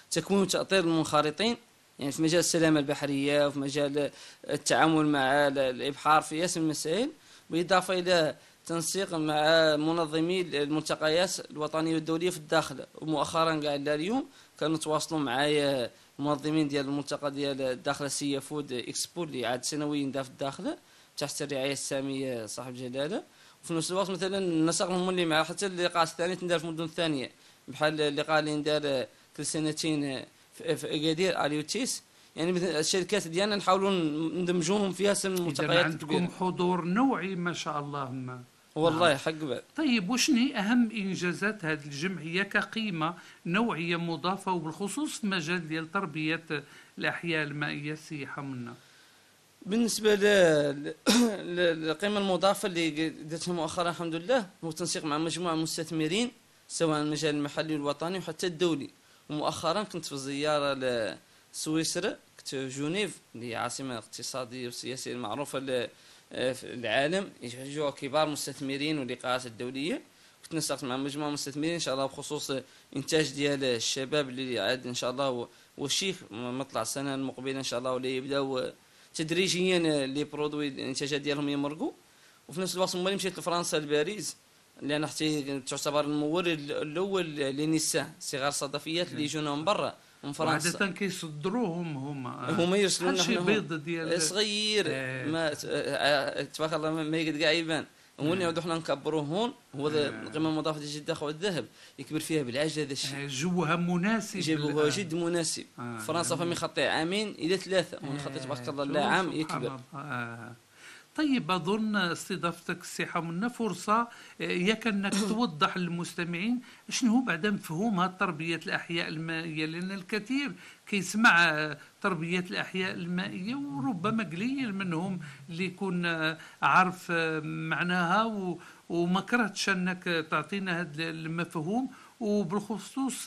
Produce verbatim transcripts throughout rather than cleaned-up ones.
تكوين وتأطير المنخرطين، يعني في مجال السلامة البحرية وفي مجال التعامل مع الإبحار في ياسر المسائل، بالإضافة إلى تنسيق مع منظمي الملتقيات الوطنية والدولية في الداخل. ومؤخرا قاعد اليوم كانوا تواصلوا معايا المنظمين ديال الملتقى ديال الداخلة سي فود اكسبو اللي عاد سنويا دا في الداخلة تحت الرعاية السامية صاحب جلالة. وفي نفس الوقت مثلا نسقهم اللي مع حتى اللقاءات الثانية تندار في مدن ثانية، بحال اللقاء اللي ندار كل سنتين في اكادير اليوتيس. يعني مثل الشركات ديالنا نحاولوا ندمجوهم فيها سن الملتقيات الكبيرة. عندكم حضور نوعي ما شاء الله. ما والله نعم. حق بعد. طيب وشني أهم إنجازات هذه الجمعية كقيمة نوعية مضافة وبالخصوص في مجال ديال تربية الأحياء المائية سي حمنا؟ بالنسبة للقيمة المضافة اللي درتها مؤخرا الحمد لله هو التنسيق مع مجموعة من المستثمرين سواء المجال المحلي والوطني وحتى الدولي. ومؤخرا كنت في زيارة لسويسرا، كنت في جنيف اللي هي عاصمة اقتصادية وسياسية معروفة في العالم، يشجعوا كبار المستثمرين واللقاءات الدولية. كنت نسقت مع مجموعة من المستثمرين إن شاء الله بخصوص إنتاج ديال الشباب اللي عاد إن شاء الله والشيخ مطلع السنة المقبلة إن شاء الله، واللي يبداو تدريجيا لي برودوي الانتاجات ديالهم يمرقوا. وفي نفس الوقت ملي مشيت لفرنسا لباريس لان حتى تعتبر المورد الاول لنساء صغار صدفيات اللي يجونا من برا من فرنسا. عادة كيصدروهم هما هما يرسلوا لنا شي بيض ديال صغير آه. ما تبارك الله ما يقد كاع يبان. ومن يعودوا حنا نكبروه هون هو القيمه المضافه ديال جده خوات الذهب يكبر فيها بالعجله. هذا الشيء جوها مناسب، جوها جد مناسب. آه. فرنسا فمي خطي عامين الى ثلاثه ومن خطي تبارك الله لا عام يكبر. آه. طيب أظن استضافتك السي حمنا فرصة ياك أنك توضح للمستمعين شنو هو بعد مفهوم هذه تربية الأحياء المائية، لأن الكثير كيسمع تربية الأحياء المائية وربما قليل منهم اللي يكون عارف معناها، وما كرهتش أنك تعطينا هذا المفهوم، وبالخصوص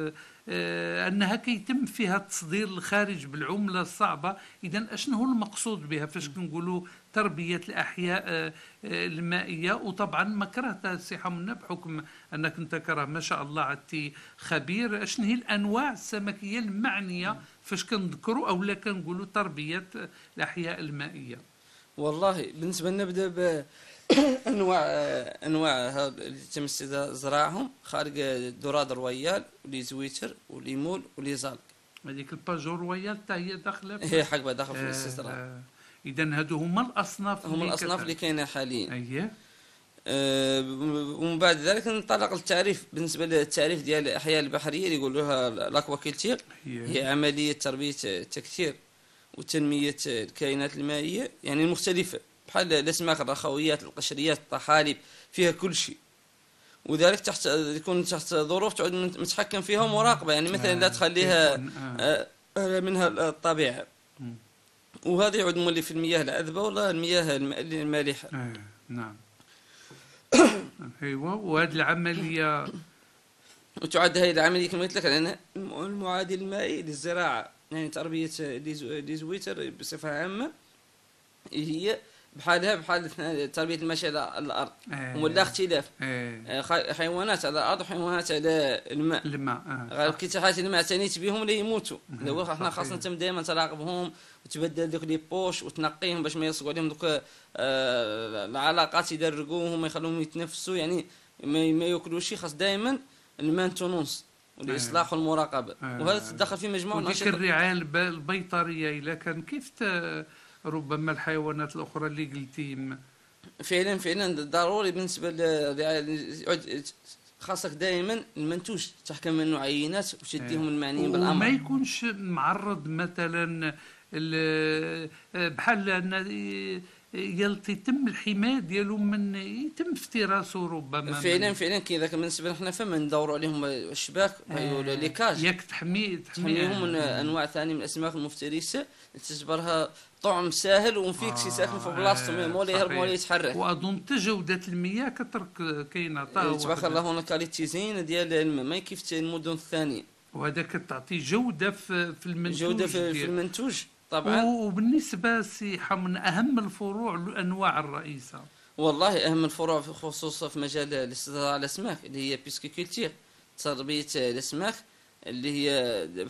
أنها كيتم فيها التصدير للخارج بالعملة الصعبة. إذن أشنو هو المقصود بها فاش كنقولوا تربية الأحياء المائية؟ وطبعا ما كرهتها السي حمنا بحكم أنك أنت كره ما شاء الله عدتي خبير، أشنو هي الأنواع السمكية المعنية فاش كنذكروا أو لا كنقولوا تربية الأحياء المائية؟ والله بالنسبة نبدأ ب انواع انواع اللي تم زراعهم خارج دوراد رويال ولي زويتر ولي مول ولي زالك. هذيك الباجو رويال حتى هي داخله هي حقبه داخل في الاستزراع. آه اذا هادو هما الاصناف هما الاصناف اللي كاينه حاليا. اييه. آه ومن بعد ذلك ننطلق للتعريف. بالنسبه للتعريف ديال الاحياء البحريه اللي يقولوها لاكواكولتير، هي عمليه تربيه تكثير وتنميه الكائنات المائيه يعني المختلفه بحال الاسماك الرخويات القشريات الطحالب فيها كل شيء، وذلك تحت يكون تحت ظروف تعود متحكم فيها ومراقبه. يعني مثلا لا تخليها منها الطبيعه، وهذا يعود مولي في المياه العذبه ولا المياه المالحه. آه نعم. ايوه. وهذه العمليه وتعد هذه العمليه كما قلت لك لان المعادل المائي للزراعه، يعني تربيه لي زويتر بصفه عامه هي بحالها بحال تربيه الماشيه على الارض. آه ولا اختلاف آه حيوانات على الارض وحيوانات على الماء. الماء غير كي حاجات اللي ما اعتنيت بهم لا يموتوا. لو احنا خاصنا تم دائما تراقبهم وتبدل دوك لي بوش وتنقيهم باش ما يلصقوا عليهم دوك آه العلاقات يدرقوهم وما يخلوهم يتنفسوا، يعني ما, ما ياكلوا شيء. خاص دائما المانتونونس والاصلاح والمراقبه. آه وهذا تدخل في مجموعه من الرعايه البيطريه. الا كان كيف ربما الحيوانات الأخرى اللي قلتي؟ فعلا فعلا ضروري بالنسبة للرعاية خاصك دائما المنتوج تحكم منه عينات وتديهم المعنيين بالأمر، وما يكونش معرض مثلا بحال أن يتم الحماية ديالو من يتم افتراسه ربما. فعلا فعلا كذا بالنسبه لنا فما ندوروا عليهم الشباك آه لي كاج ياك تحمي تحميهم من آه انواع ثانيه من الاسماك المفترسه تعتبرها طعم ساهل ومفيك شي ساكن في بلاصتو مولا يهرب مولا يتحرك. واظن جوده المياه كترك كاينه تبارك الله هنا كاليتي زين ديال الماء ما كيف المدن الثانيه، وهذا كتعطي جوده في المنتوج. جوده في, في المنتوج طبعا. وبالنسبه سي حمن اهم الفروع الانواع الرئيسه؟ والله اهم الفروع خصوصا في مجال الاستزراع الاسماك اللي هي بيسكيكولتير تربيه الاسماك اللي هي